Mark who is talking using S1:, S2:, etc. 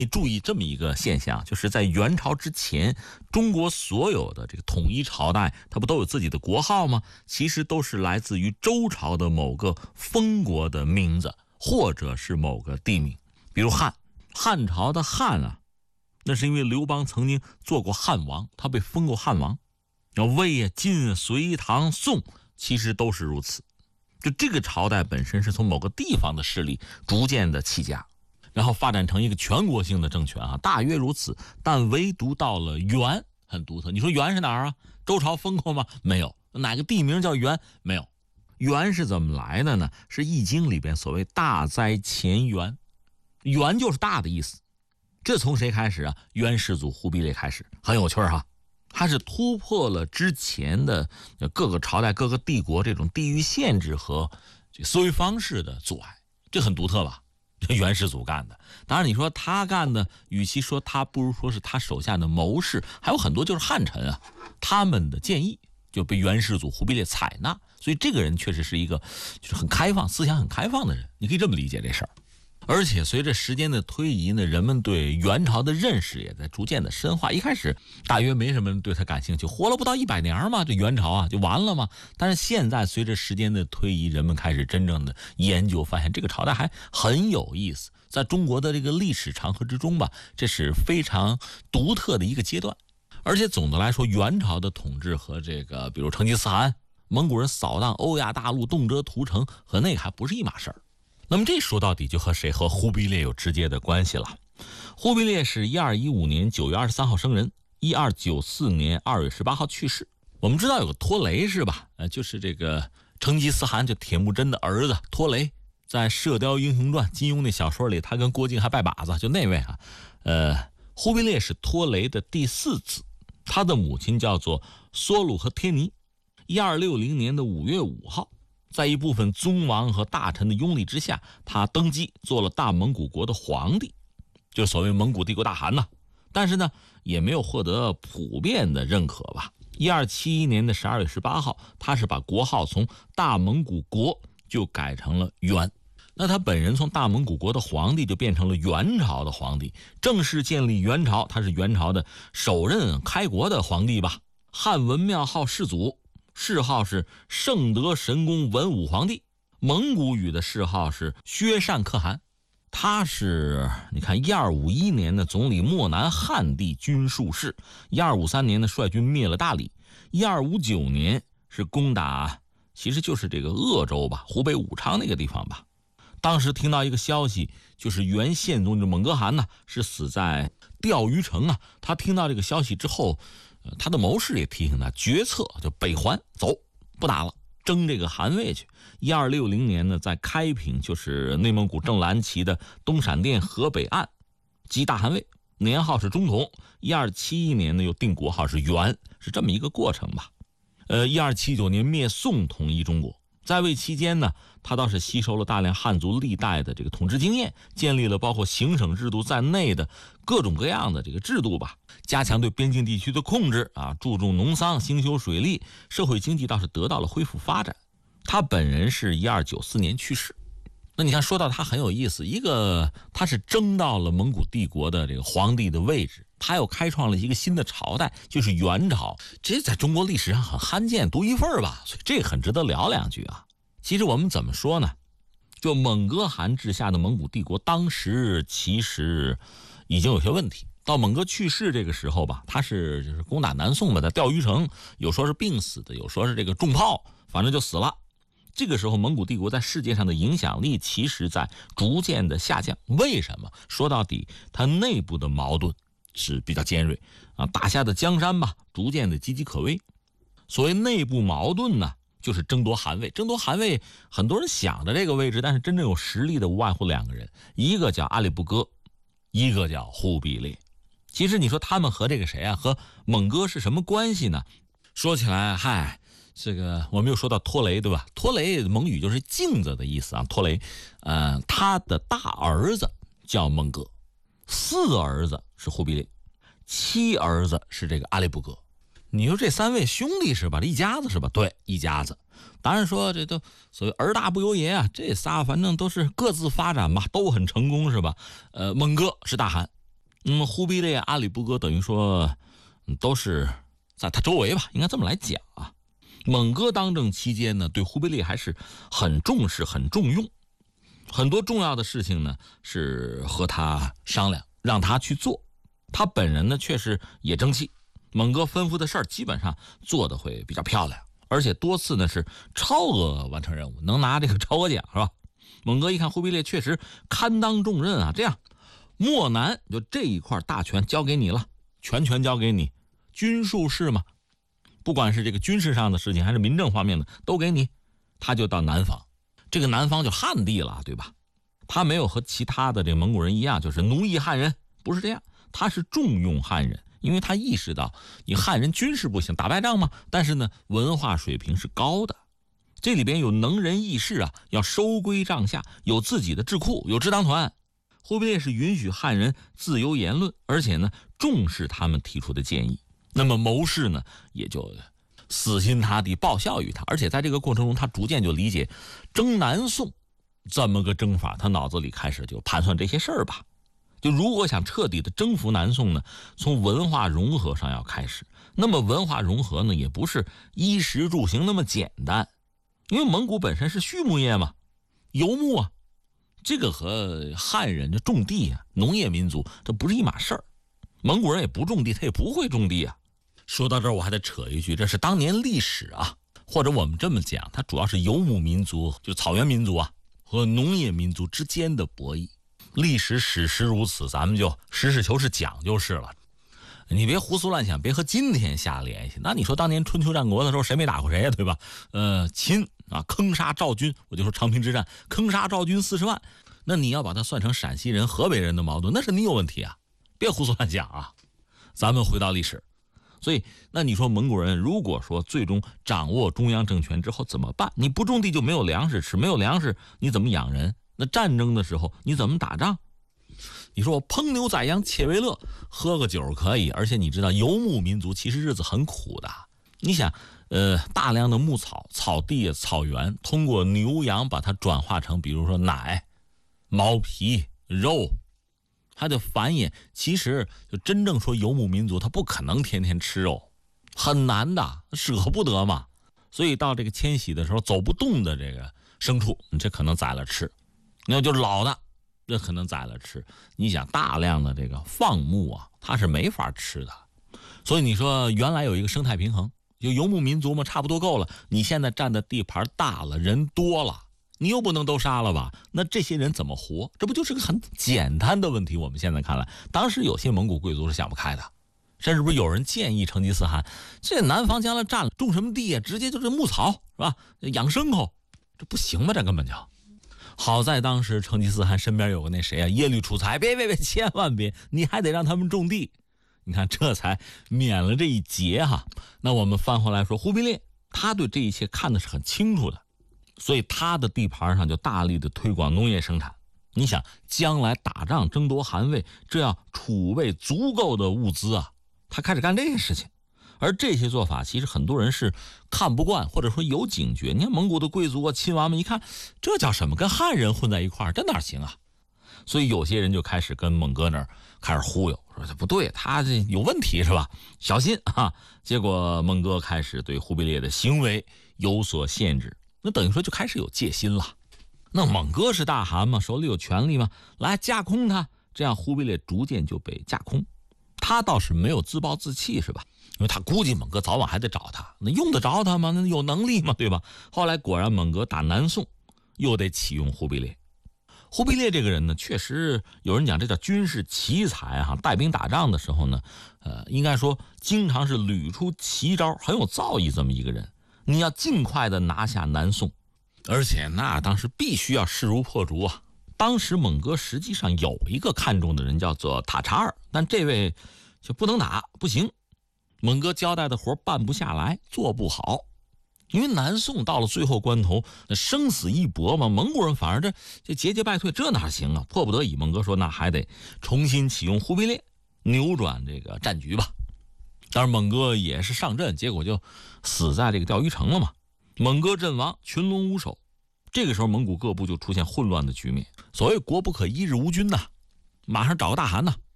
S1: 你注意这么一个现象，就是在元朝之前，中国所有的这个统一朝代，它不都有自己的国号吗？其实都是来自于周朝的某个封国的名字，或者是某个地名。比如汉朝的汉啊，那是因为刘邦曾经做过汉王，他被封过汉王。然后魏啊、晋啊、隋、唐、宋，其实都是如此。就这个朝代本身是从某个地方的势力逐渐的起家，然后发展成一个全国性的政权啊，大约如此。但唯独到了元很独特。你说元是哪儿啊？周朝封过吗？没有。哪个地名叫元？没有。元是怎么来的呢？是易经里边所谓大灾前元，元就是大的意思。这从谁开始啊？元世祖忽必烈开始，很有趣哈。他是突破了之前的各个朝代、各个帝国这种地域限制和这思维方式的阻碍，这很独特吧？这元世祖干的。当然你说他干的，与其说他，不如说是他手下的谋士，还有很多就是汉臣啊，他们的建议就被元世祖忽必烈采纳。所以这个人确实是一个就是很开放、思想很开放的人，你可以这么理解这事儿。而且随着时间的推移呢，人们对元朝的认识也在逐渐的深化。一开始大约没什么人对他感兴趣，活了不到100年嘛，这元朝啊就完了嘛。但是现在随着时间的推移，人们开始真正的研究，发现这个朝代还很有意思。在中国的这个历史长河之中吧，这是非常独特的一个阶段。而且总的来说，元朝的统治和这个比如成吉思汗、蒙古人扫荡欧亚大陆、动辄屠城，和那个还不是一码事儿。那么这说到底就和谁？和忽必烈有直接的关系了。忽必烈是1215年9月23号生人，1294年2月18号去世。我们知道有个托雷是吧？就是这个成吉思汗就铁木真的儿子托雷，在《射雕英雄传》金庸那小说里，他跟郭靖还拜把子，就那位啊。忽必烈是托雷的第4子，他的母亲叫做梭鲁和帖尼。1260年的5月5号。在一部分宗王和大臣的拥立之下，他登基做了大蒙古国的皇帝，就所谓蒙古帝国大汗呐。但是呢，也没有获得普遍的认可吧。1271年的12月18号，他是把国号从大蒙古国就改成了元。那他本人从大蒙古国的皇帝就变成了元朝的皇帝，正式建立元朝。他是元朝的首任开国的皇帝吧。汉文庙号世祖，谥号是圣德神功文武皇帝，蒙古语的谥号是薛善可汗。他是你看1251年的总理漠南汉地军术士，1253年的率军灭了大理，1259年是攻打其实就是这个鄂州吧，湖北武昌那个地方吧。当时听到一个消息，就是元宪宗蒙哥汗呢是死在钓鱼城啊。他听到这个消息之后，他的谋士也提醒他决策就北还，走不打了，争这个汗位去。1260年呢，在开平，就是内蒙古正蓝旗的东闪电河北岸，即大汗位，年号是中统。1271年呢，又定国号是元，是这么一个过程吧。1279年灭宋，统一中国。在位期间呢，他倒是吸收了大量汉族历代的这个统治经验，建立了包括行省制度在内的各种各样的这个制度吧，加强对边境地区的控制啊，注重农桑，兴修水利，社会经济倒是得到了恢复发展。他本人是1294年去世。那你看，说到他很有意思，一个他是争到了蒙古帝国的这个皇帝的位置，他又开创了一个新的朝代，就是元朝。这在中国历史上很罕见，独一份吧，所以这个很值得聊两句啊。其实我们怎么说呢？就蒙哥汗治下的蒙古帝国，当时其实已经有些问题。到蒙哥去世这个时候吧，他是就是攻打南宋吧，在钓鱼城，有说是病死的，有说是这个中炮，反正就死了。这个时候蒙古帝国在世界上的影响力其实在逐渐的下降。为什么？说到底它内部的矛盾是比较尖锐啊，打下的江山吧逐渐的岌岌可危。所谓内部矛盾呢，就是争夺汗位。争夺汗位，很多人想着这个位置，但是真正有实力的无外乎2个人，一个叫阿里不哥，一个叫忽必烈。其实你说他们和这个谁啊，和蒙哥是什么关系呢？说起来这个我们又说到托雷，对吧？托雷蒙语就是镜子的意思啊。托雷他的大儿子叫蒙哥，4儿子是忽必烈，7儿子是这个阿里不哥。你说这3位兄弟是吧？一家子是吧？对，一家子。当然说这都所谓儿大不由爷啊，这仨反正都是各自发展吧，都很成功是吧？蒙哥是大汗， 忽必烈、阿里不哥等于说都是在他周围吧，应该这么来讲啊。蒙哥当政期间呢，对忽必烈还是很重视、很重用，很多重要的事情呢是和他商量，让他去做。他本人呢确实也争气，蒙哥吩咐的事儿基本上做得会比较漂亮，而且多次呢是超额完成任务，能拿这个超额奖是吧？蒙哥一看忽必烈确实堪当重任啊，这样漠南就这一块大权交给你了，全权交给你，军术事嘛，不管是这个军事上的事情还是民政方面的都给你。他就到南方，这个南方就汉地了，对吧？他没有和其他的这个蒙古人一样就是奴役汉人，不是这样，他是重用汉人，因为他意识到你汉人军事不行，打败仗嘛，但是呢文化水平是高的，这里边有能人异士啊，要收归帐下，有自己的智库，有智囊团。忽必烈是允许汉人自由言论，而且呢重视他们提出的建议，那么谋士呢也就死心塌地报效于他，而且在这个过程中他逐渐就理解征南宋这么个征法，他脑子里开始就盘算这些事儿吧。就如果想彻底的征服南宋呢，从文化融合上要开始，那么文化融合呢也不是衣食住行那么简单，因为蒙古本身是畜牧业嘛，游牧啊，这个和汉人这种地啊，农业民族这不是一码事儿。蒙古人也不种地，他也不会种地啊。说到这儿我还得扯一句，这是当年历史啊，或者我们这么讲，它主要是游牧民族，就草原民族啊和农业民族之间的博弈。历史史实如此，咱们就实事求是讲就是了。你别胡思乱想，别和今天下联系。那你说当年春秋战国的时候谁没打过谁呀，对吧？秦啊坑杀赵军，我就说长平之战坑杀赵军40万，那你要把它算成陕西人河北人的矛盾，那是你有问题啊，别胡思乱想啊。咱们回到历史，所以那你说蒙古人如果说最终掌握中央政权之后怎么办？你不种地就没有粮食吃，没有粮食你怎么养人？那战争的时候你怎么打仗？你说我烹牛宰羊且为乐，喝个酒可以，而且你知道游牧民族其实日子很苦的。你想大量的牧草、草地、草原，通过牛羊把它转化成比如说奶、毛皮、肉，它的繁衍，其实就真正说游牧民族他不可能天天吃肉，很难的，舍不得嘛。所以到这个迁徙的时候，走不动的这个牲畜你这可能宰了吃，那就老的这可能宰了吃。你想大量的这个放牧啊，它是没法吃的。所以你说原来有一个生态平衡，就游牧民族嘛，差不多够了，你现在占的地盘大了，人多了，你又不能都杀了吧？那这些人怎么活？这不就是个很简单的问题？我们现在看来，当时有些蒙古贵族是想不开的，甚至不是有人建议成吉思汗，这南方将来占了，种什么地啊？直接就是牧草是吧？养牲口，这不行吗？这根本就。好在当时成吉思汗身边有个那谁啊，耶律楚材，别，千万别，你还得让他们种地。你看这才免了这一劫哈。那我们翻回来说，忽必烈他对这一切看的是很清楚的，所以他的地盘上就大力的推广农业生产。你想将来打仗争夺汗位，这要储备足够的物资啊，他开始干这些事情。而这些做法其实很多人是看不惯，或者说有警觉。你看蒙古的贵族啊、亲王们一看，这叫什么？跟汉人混在一块儿，这哪行啊？所以有些人就开始跟蒙哥那儿开始忽悠，说这不对，他这有问题是吧？小心啊！结果蒙哥开始对忽必烈的行为有所限制，那等于说就开始有戒心了。那蒙哥是大汗嘛，手里有权力嘛，来架空他，这样忽必烈逐渐就被架空。他倒是没有自暴自弃是吧？因为他估计蒙哥早晚还得找他，那用得着他吗？那有能力吗？对吧？后来果然蒙哥打南宋，又得启用忽必烈。忽必烈这个人呢，确实有人讲这叫军事奇才哈，带兵打仗的时候呢，应该说经常是屡出奇招，很有造诣这么一个人。你要尽快的拿下南宋，而且那当时必须要势如破竹啊。当时蒙哥实际上有一个看中的人叫做塔察尔，但这位就不能打，不行。蒙哥交代的活办不下来，做不好，因为南宋到了最后关头，那生死一搏嘛，蒙古人反而这节节败退，这哪行啊？迫不得已，蒙哥说那还得重新启用忽必烈，扭转这个战局吧。当然蒙哥也是上阵，结果就死在这个钓鱼城了嘛。蒙哥阵亡，群龙无首，这个时候蒙古各部就出现混乱的局面。所谓国不可一日无君呐，马上找个大汗呐。